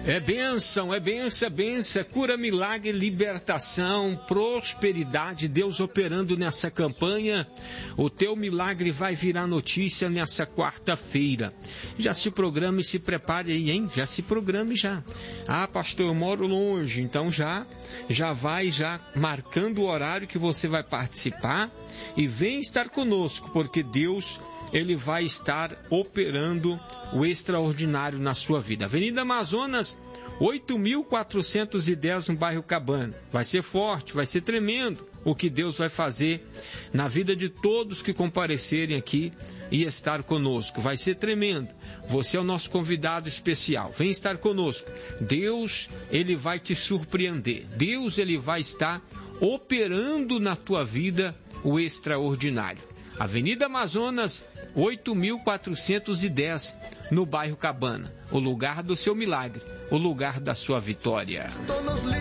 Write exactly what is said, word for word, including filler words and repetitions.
É bênção, é bênção, é bênção, cura, milagre, libertação, prosperidade, Deus operando nessa campanha. O teu milagre vai virar notícia nessa quarta-feira. Já se programe e se prepare aí, hein? Já se programe já. Ah, pastor, eu moro longe, então já, já vai já marcando o horário que você vai participar e vem estar conosco, porque Deus, Ele vai estar operando o extraordinário na sua vida. Avenida Amazonas, oito mil quatrocentos e dez, no bairro Cabana. Vai ser forte, vai ser tremendo o que Deus vai fazer na vida de todos que comparecerem aqui e estar conosco. Vai ser tremendo. Você é o nosso convidado especial. Vem estar conosco. Deus, Ele vai te surpreender. Deus, Ele vai estar operando na tua vida o extraordinário. Avenida Amazonas, oito mil quatrocentos e dez, no bairro Cabana. O lugar do seu milagre, o lugar da sua vitória.